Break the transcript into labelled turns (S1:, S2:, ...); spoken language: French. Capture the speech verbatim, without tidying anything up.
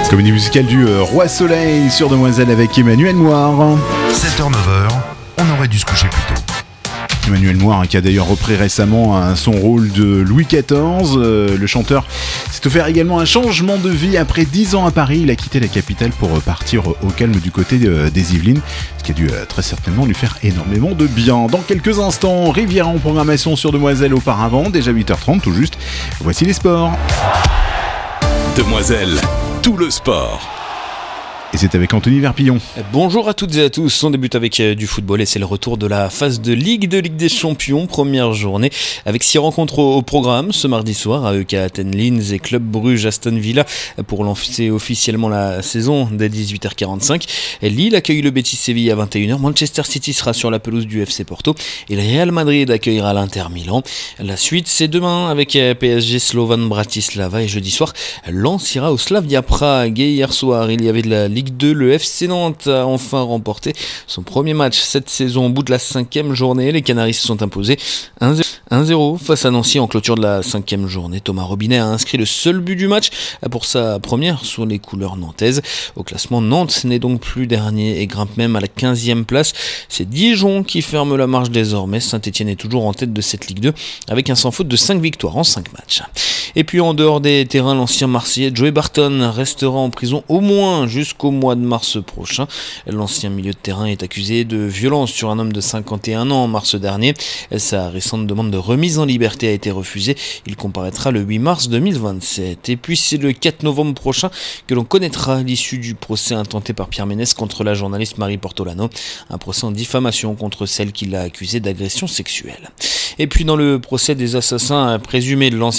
S1: Comédie musicale du euh, Roi Soleil sur Demoiselle avec Emmanuel Moire.
S2: sept heures neuf heures, on aurait dû se coucher plus tôt.
S1: Emmanuel Moire, hein, qui a d'ailleurs repris récemment hein, son rôle de Louis quatorze. Euh, le chanteur s'est offert également un changement de vie. Après dix ans à Paris, il a quitté la capitale pour partir au calme du côté euh, des Yvelines, ce qui a dû euh, très certainement lui faire énormément de bien. Dans quelques instants, Riviera en programmation sur Demoiselle auparavant, déjà huit heures trente tout juste. Voici les sports.
S3: Demoiselle, tout le sport.
S1: Et c'est avec Anthony Verpillon.
S4: Bonjour à toutes et à tous, on débute avec du football et c'est le retour de la phase de Ligue de Ligue des Champions, première journée avec six rencontres au programme ce mardi soir à E K Athènes Linz et Club Bruges Aston Villa pour lancer officiellement la saison dès dix-huit heures quarante-cinq. Lille accueille le Betis Séville à vingt et une heures, Manchester City sera sur la pelouse du F C Porto et le Real Madrid accueillera l'Inter Milan. La suite c'est demain avec P S G Slovan Bratislava et jeudi soir Lens ira au Slavia Prague. Et hier soir il y avait de la Ligue deux, le F C Nantes a enfin remporté son premier match cette saison au bout de la cinquième journée. Les Canaris se sont imposés un zéro face à Nancy en clôture de la cinquième journée. Thomas Robinet a inscrit le seul but du match pour sa première sous les couleurs nantaises. Au classement, Nantes n'est donc plus dernier et grimpe même à la quinzième place. C'est Dijon qui ferme la marche désormais. Saint-Etienne est toujours en tête de cette Ligue deux avec un sans faute de cinq victoires en cinq matchs. Et puis en dehors des terrains, l'ancien Marseillais Joey Barton restera en prison au moins jusqu'au mois de mars prochain. L'ancien milieu de terrain est accusé de violence sur un homme de cinquante et un ans en mars dernier. Sa récente demande de remise en liberté a été refusée. Il comparaîtra le huit mars deux mille vingt-sept. Et puis c'est le quatre novembre prochain que l'on connaîtra l'issue du procès intenté par Pierre Ménès contre la journaliste Marie Portolano. Un procès en diffamation contre celle qui l'a accusée d'agression sexuelle. Et puis dans le procès des assassins présumés de l'ancien